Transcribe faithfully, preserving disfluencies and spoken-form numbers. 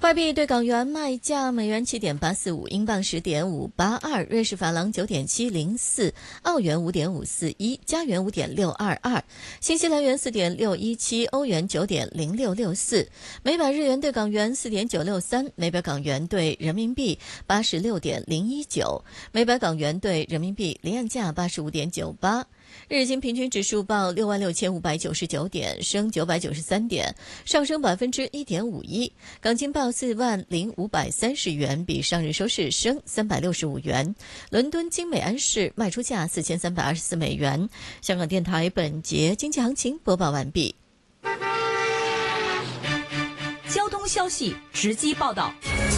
外币对港元卖价：美元七点八四五，英镑十点五八二，瑞士法郎九点七零四，澳元五点五四一，加元五点六二二，新西兰元四点六一七，欧元九点零六六四，每百日元对港元四点九六三，每百港元对人民币八十六点零一九，每百港元对人民币离岸价八十五点九八。日经平均指数报六万六千五百九十九点，升九百九十三点，上升百分之一点五一。港金报四万零五百三十元，比上日收市升三百六十五元。伦敦金美安市卖出价四千三百二十四美元。香港电台本节经济行情播报完毕。 交通消息直击报道。